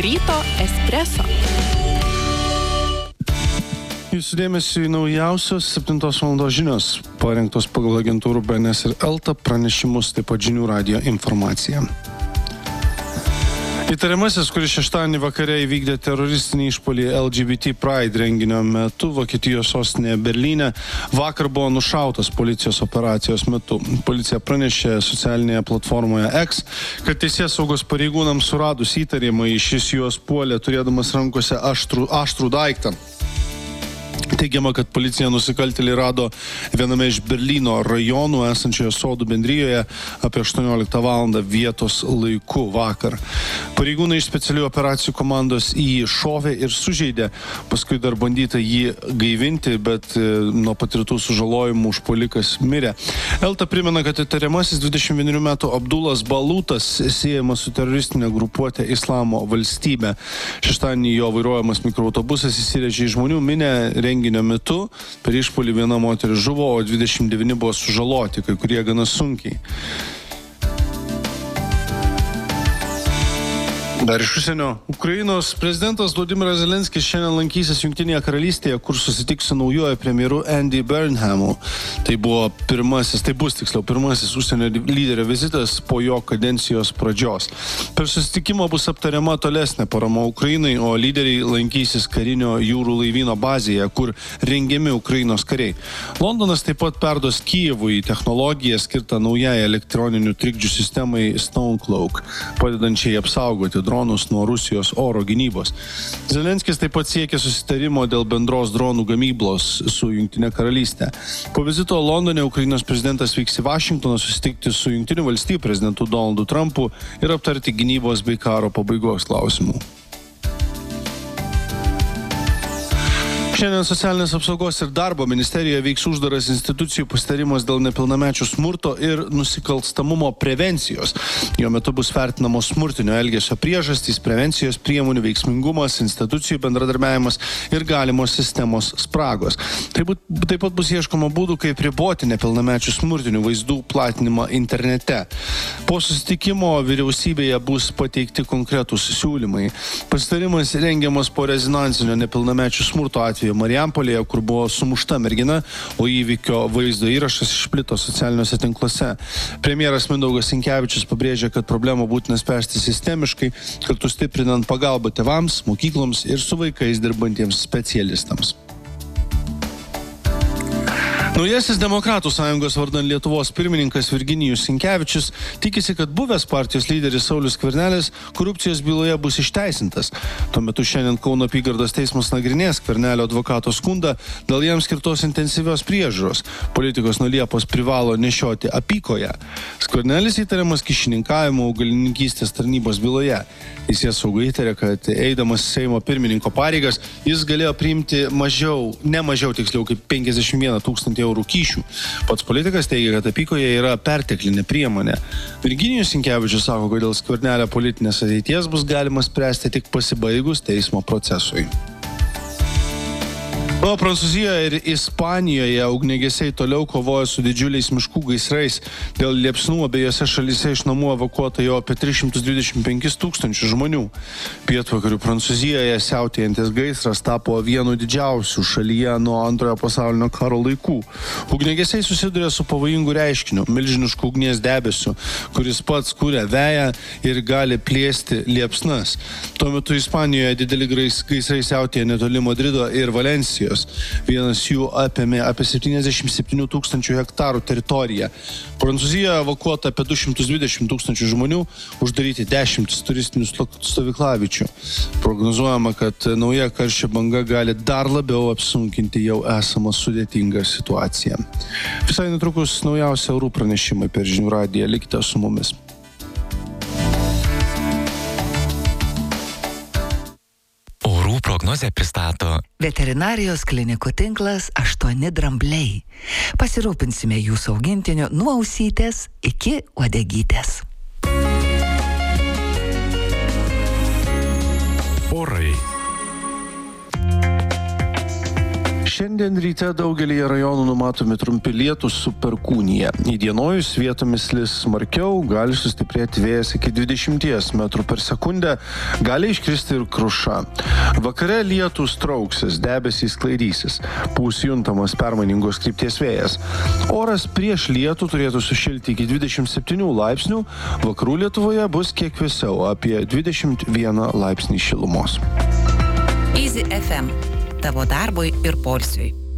Ryto espresso. Jūsų dėmesio į naujausios 7 valandos žinios, parengtos pagal agentūrų BNS ir ELTA pranešimus, taip pat žinių radijo informacija. Įtariamasis, kuris šeštadienį vakare įvykdė teroristinį išpuolį LGBT Pride renginio metu Vokietijos sostinėje Berlyne, vakar buvo nušautas policijos operacijos metu. Policija pranešė socialinėje platformoje X, kad teisėsaugos pareigūnams suradus įtarimą, šis juos puolė turėdamas rankose aštrų daiktą. Teigiama, kad policija nusikaltėlį rado viename iš Berlyno rajonų esančioje Sodų bendrijoje apie 18 valandą vietos laiku vakar. Pareigūnai iš specialių operacijų komandos jį šovė ir sužeidė, paskui dar bandyta jį gaivinti, bet nuo patirtų sužalojimų užpuolikas mirė. ELTA primena, kad įtariamasis 21 metų Abdulas Balutas siejamas su teroristinė grupuotė Islamo valstybė. Šeštadienį jo vairuojamas mikroautobusas įsirėžė į žmonių minią renginio metu. Per išpuolį viena moteris žuvo, o 29 buvo sužaloti, kai kurie gana sunkiai. Dar iš užsienio. Ukrainos prezidentas Volodymyras Zelenskis šiandien lankysis Jungtinėje karalystėje, kur susitiks su naujuoju premjeru Andy Burnhamu. Tai bus pirmasis užsienio lyderio vizitas po jo kadencijos pradžios. Per susitikimą bus aptariama tolesnė parama Ukrainai, o lyderiai lankysis karinio jūrų laivyno bazėje, kur rengiami Ukrainos kariai. Londonas taip pat perduos Kijevui technologiją skirtą naujai elektroninių trikdžių sistemai Stonecloak, padedančiai apsaugoti dronus nuo Rusijos oro gynybos. Zelenskis taip pat siekia susitarimo dėl bendros dronų gamybos su Jungtinė karalystė. Po vizito Londone Ukrainos prezidentas vyks į Vašingtoną susitikti su Jungtinių valstijų prezidentu Donaldu Trumpu ir aptarti gynybos bei karo pabaigos klausimų. Šiandien Socialinės apsaugos ir darbo ministerijoje vyks uždaras institucijų pasitarimas dėl nepilnamečių smurto ir nusikalstamumo prevencijos. Jo metu bus vertinamos smurtinio elgesio priežastys, prevencijos priemonių veiksmingumas, institucijų bendradarbiavimas ir galimos sistemos spragos. Taip pat bus ieškoma būdų, kaip riboti nepilnamečių smurtinių vaizdų platinimą internete. Po susitikimo vyriausybėje bus pateikti konkretūs siūlymai. Pasitarimas rengiamas po rezonansinio nepilnamečių smurto atveju Marijampolėje, kur buvo sumušta mergina, o įvykio vaizdo įrašas išplito socialiniuose tinkluose. Premjeras Mindaugas Sinkevičius pabrėžė, kad problemą būtina spręsti sistemiškai, kartu stiprinant pagalbą tėvams, mokykloms ir su vaikais dirbantiems specialistams. Naujasis Demokratų sąjungos vardan Lietuvos pirmininkas Virginijus Sinkevičius tikisi, kad buvęs partijos lyderis Saulius Skvernelis korupcijos byloje bus išteisintas. Tuo metu šiandien Kauno apygardos teismas nagrinės Skvernelio advokato skundą dėl jam skirtos intensyvios priežiūros. Politikas nuo Liepos privalo nešioti apykoję. Skvernelis įtariamas kyšininkavimo augalininkystės tarnybos byloje. Teisėsauga įtarė, kad eidamas Seimo pirmininko pareigas, jis galėjo priimti ne mažiau kaip 51 000 eurų kyšių. Pats politikas teigia, kad apykoje yra perteklinė priemonė. Virginijus Sinkevičius sako, kad dėl Skvernelio politinės ateities bus galima spręsti tik pasibaigus teismo procesui. O Prancūzijoje ir Ispanijoje ugniagesiai toliau kovoja su didžiuliais miškų gaisrais. Dėl liepsnų abiejose šalyse iš namų evakuota jau apie 325 000 žmonių. Pietvakarių Prancūzijoje siautėjantis gaisras tapo vienu didžiausių šalyje nuo Antrojo pasaulinio karo laikų. Ugniagesiai susiduria su pavojingu reiškiniu, milžinišku ugnies debesiu, kuris pats kuria vėją ir gali plėsti liepsnas. Tuo metu Ispanijoje dideli gaisrai siautėja netoli Madrido ir Valencijos. Vienas jų apėmė apie 77 000 hektarų teritoriją. Prancūzijoje evakuota apie 220 000 žmonių, uždaryti 10 turistinių stovyklavičių. Prognozuojama, kad nauja karščio banga gali dar labiau apsunkinti jau esamą sudėtingą situaciją. Visai netrukus naujausi orų pranešimai per žinių radiją. Likite su mumis. Prognozę pristato Veterinarijos klinikų tinklas 8 drambliai. Pasirūpinsime jūsų augintiniu nuo ausytės iki uodegytės. Orai. Šiandien ryte daugelį rajonų numatomi trumpi lietūs su perkūnija. Įdienojus vietomis lis smarkiau, gali sustiprėti vėjas iki 20 metrų per sekundę, gali iškristi ir kruša. Vakare lietūs trauksis, debesys sklaidysis, pūs juntamas permainingos krypties vėjas. Oras prieš lietų turėtų sušilti iki 27 laipsnių, vakarų Lietuvoje bus kiek vėsiau, apie 21 laipsnį šilumos. Easy FM. Tavo darbui ir poilsiui.